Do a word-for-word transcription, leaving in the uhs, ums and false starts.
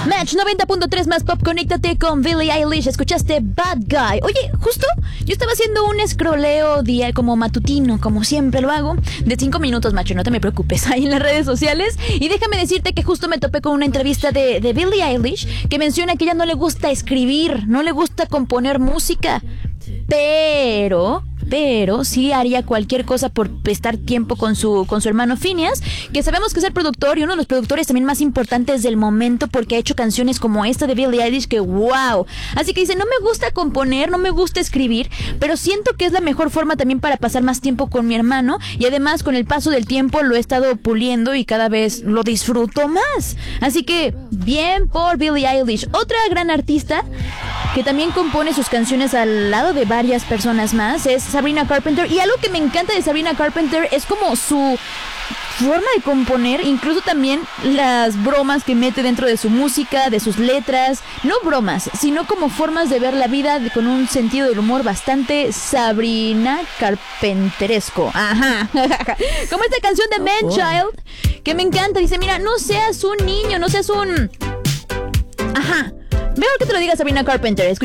Match noventa punto tres más pop, conéctate con Billie Eilish. Escuchaste Bad Guy. Oye, justo yo estaba haciendo un scrolleo día como matutino, como siempre lo hago, de cinco minutos, macho, no te me preocupes, ahí en las redes sociales. Y déjame decirte que justo me topé con una entrevista de, de Billie Eilish que menciona que a ella no le gusta escribir, no le gusta componer música, pero... pero sí haría cualquier cosa por estar tiempo con su con su hermano Phineas, que sabemos que es el productor y uno de los productores también más importantes del momento, porque ha hecho canciones como esta de Billie Eilish que wow. Así que dice, no me gusta componer, no me gusta escribir, pero siento que es la mejor forma también para pasar más tiempo con mi hermano, y además con el paso del tiempo lo he estado puliendo y cada vez lo disfruto más. Así que bien por Billie Eilish. Otra gran artista que también compone sus canciones al lado de varias personas más es Sabrina Carpenter, y algo que me encanta de Sabrina Carpenter es como su forma de componer, incluso también las bromas que mete dentro de su música, de sus letras, no bromas, sino como formas de ver la vida de, con un sentido del humor bastante Sabrina Carpenteresco. Ajá. Como esta canción de Man Child, que me encanta, dice, mira, no seas un niño, no seas un... Ajá. Mejor que te lo diga Sabrina Carpenter.